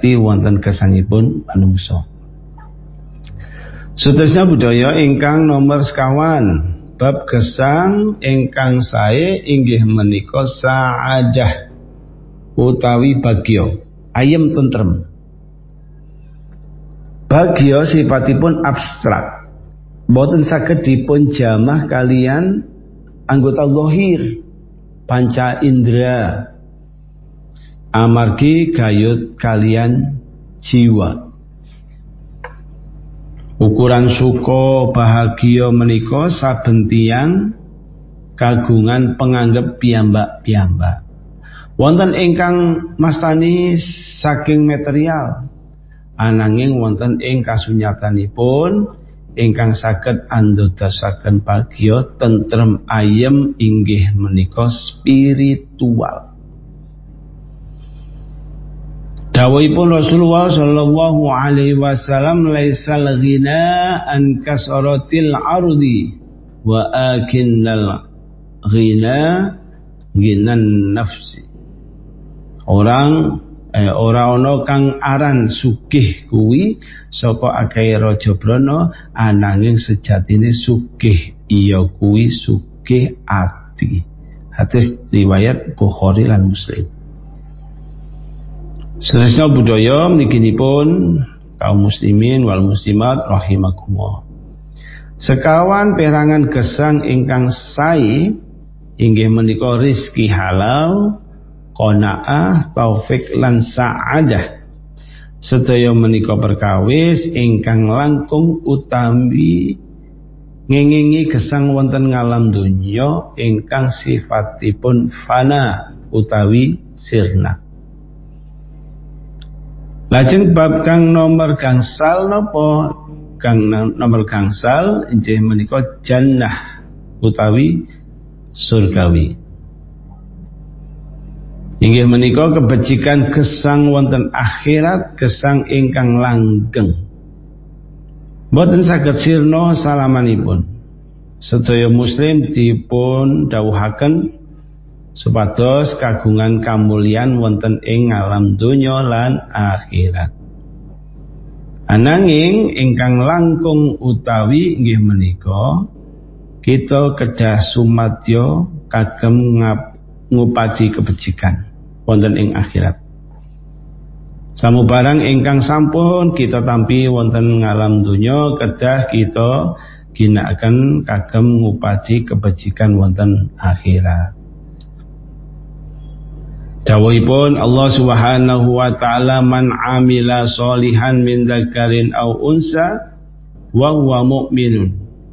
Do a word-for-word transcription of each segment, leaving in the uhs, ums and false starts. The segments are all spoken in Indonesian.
wigati wonten gesangipun manungsa. Sutrasna budaya ingkang nomor sekawan, bab gesang ingkang sae inggih menika sa'adah utawi bagya, ayem tentrem. Bagya sifatipun abstrak, boten saged dipun jamah kalian anggota zahir panca indera amargi gayut kalian jiwa. Ukuran suka bahagia menika saben tiyang kagungan penganggep piyambak-piyambak. Wonten ingkang mastani saking material, ananging wonten ing kasunyatanipun ingkang saged andadosaken bahagia tentrem ayem inggih menika spiritual. Dawuhipun Rasulullah sallallahu alaihi wasallam, laisal ghina an kasratil ardi wa akinnal ghina ghinan nafsi. Orang eh, ora ana kang aran sugih kuwi saka akeh raja brana, ananging sejatine sugih iya kuwi sugih ati. Hadis riwayat Bukhari lan Muslim. Seterusnya budaya mliginipun kaum muslimin wal muslimat rahimakumullah. Sekawan perangan gesang ingkang sae inggih menika rizki halal, qanaah, taufik lan sa'adah. Sedaya menika perkawis ingkang langkung utawi ngengingi gesang wonten ngalam donya ingkang sifatipun fana utawi sirna. Lajeng bab kang nomor gangsal napa? Kang nomor gangsal inggih menika jannah utawi surgawi. Inggih menika kebajikan gesang wonten akhirat, gesang ingkang langgeng. Boten saged sirna salamanipun. Sedaya muslim dipun dawuhaken supados kagungan kamulyan wonten ing alam donya lan akhirat. Ananging ingkang langkung utawi inggih menika kita kedah sumadya kagem ngupadi kebajikan wonten ing akhirat. Samubarang ingkang sampun kita tampi wonten ngalam donya kedah kita ginakaken kagem ngupadi kebajikan wonten akhirat. Dawuhipun Allah Subhanahu wa taala, man amila sholihan min dzakarin aw unsa wa huwa mu'minun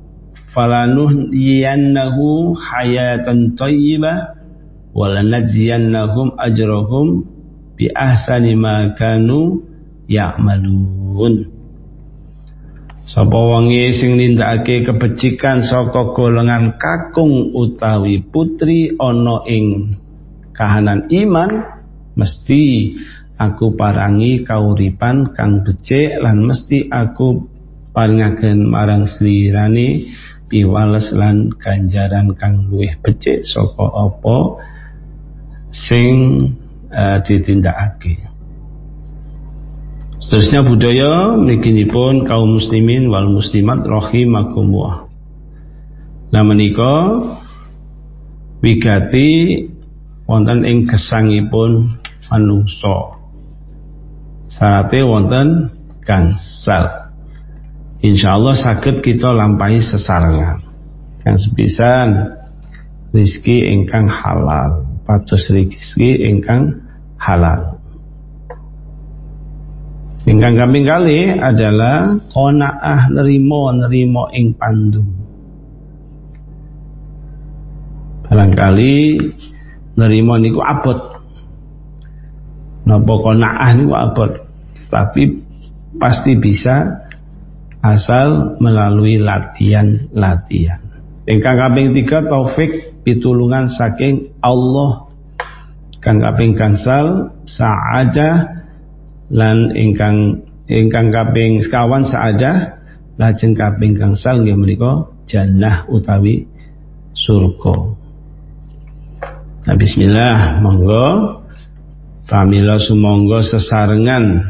falanuhyiyannahu hayatan thayyibah wa lanajziyannahum ajrahum bi ahsani ma kanu ya'malun. Sapa wonge sing nindakake kebajikan saka golongan kakung utawi putri ana ing kahanan iman, mesti aku parangi kauripan kang becik lan mesti aku paringaken marang slirane piwales lan ganjaran kang luwih becik saka apa sing uh, ditindakake. Seterusnya budaya mliginipun kaum muslimin wal muslimat rahimakumullah. Lah menika wigati wonten ing gesangipun manungsa. Sarate wonten gangsal. Insyaallah saged kita lampahi sesarengan. Kang sepisan rezeki ingkang halal, pados rezeki ingkang halal. Ingkang kaping kalih adalah qanaah, nerima nerima ing pandum. Barangkali nerima niku abot. Napa qanaah niku abot, tapi pasti bisa asal melalui latihan-latihan. Ingkang kaping tiga taufik pitulungan saking Allah. Kang kaping gangsal sa'adah lan ingkang ingkang kaping sekawan sa'adah, lajeng kaping gangsal nggih menika jannah utawi surga. Nah, bismillah, monggo pamila sumangga sesarengan